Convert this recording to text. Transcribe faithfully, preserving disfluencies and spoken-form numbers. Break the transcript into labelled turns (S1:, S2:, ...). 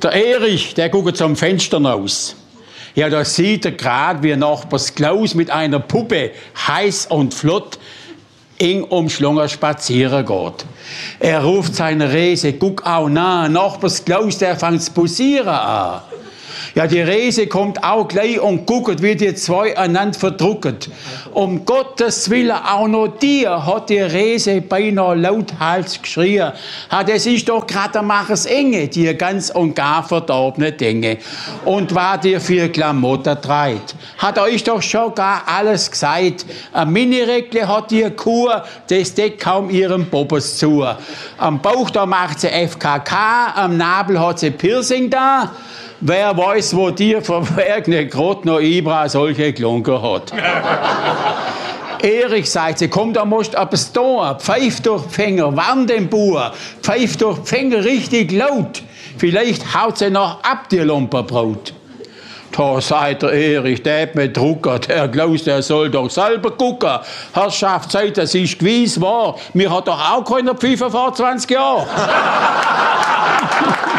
S1: Der Erich, der guckt zum Fenster raus. Ja, da sieht er gerade, wie Nachbars Klaus mit einer Puppe heiß und flott eng umschlungen spazieren geht. Er ruft seine Rese, guck auch nah, Nachbars Klaus, der fängt zu posieren an. Ja, die Rese kommt auch gleich und guckt, wie die zwei einander verdrucken. Um Gottes Willen, auch noch dir, hat die Rese beinahe lauthals geschrien. Ha, das ist doch gerade der Machers Enge, die ganz und gar verdorbene Dinge. Und war dir für Klamotten treit. Hat euch doch schon gar alles gesagt. Ein Minireckle hat die Kur, das deckt kaum ihrem Bobbes zu. Am Bauch, da macht sie F K K, am Nabel hat sie Piercing da. Wer weiß, wo dir verwerkene grad noch Ibra solche Klunker hat. Erich sagt sie, komm, da musst du etwas tun. Pfeif durch die Finger, warn den Bauer. Pfeif durch die Finger richtig laut. Vielleicht haut sie noch ab, die Lumperbrot. Da sagt der Erich, der hat mich druckert. Herr Klaus, der soll doch selber gucken. Herrschaft, sagt, das ist gewiss wahr. Mir hat doch auch keiner Pfeife vor zwanzig Jahren.